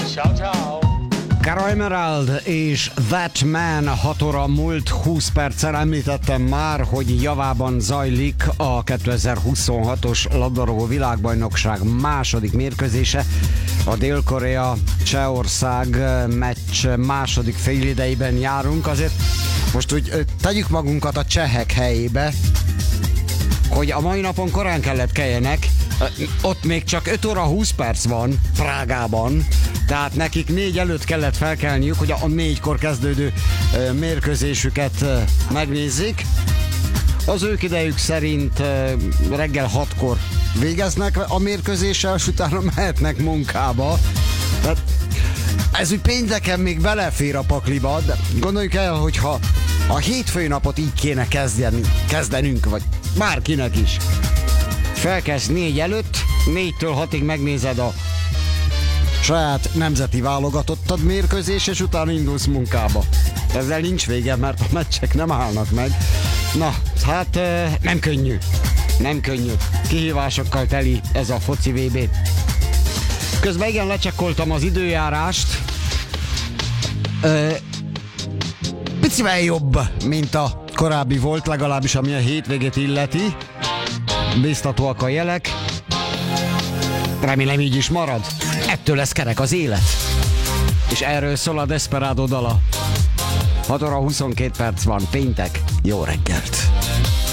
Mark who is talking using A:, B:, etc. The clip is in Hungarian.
A: Ciao, ciao.
B: Caro Emerald és That Man 6 óra múlt 20 perccel említettem már, hogy javában zajlik a 2026-os labdarúgó világbajnokság második mérkőzése. A Dél-Korea-Csehország meccs második félidejében járunk, azért most úgy tegyük magunkat a csehek helyébe, hogy a mai napon korán kellett keljenek, ott még csak 5 óra 20 perc van Prágában, tehát nekik 4 előtt kellett felkelniük, hogy a 4-kor kezdődő mérkőzésüket megnézzék. Az ők idejük szerint reggel 6-kor végeznek a mérkőzéssel, és utána mehetnek munkába. Tehát ez úgy pénteken még belefér a pakliba, de gondoljuk el, hogyha a hétfői napot így kéne kezdenünk, vagy bárkinek is. Felkelsz 4 előtt, 4-től 6-ig megnézed a saját nemzeti válogatottad mérkőzés, és utána indulsz munkába. Ezzel nincs vége, mert a meccsek nem állnak meg. Na, hát nem könnyű. Nem könnyű. Kihívásokkal teli ez a foci VB. Közben igen, lecsekkoltam az időjárást. Picivel jobb, mint a korábbi volt, legalábbis ami a hétvégét illeti. Biztatóak a jelek. Remélem így is marad. Ettől lesz kerek az élet. És erről szól a Desperado dala. 6 óra 22 perc van, péntek. Jó reggelt!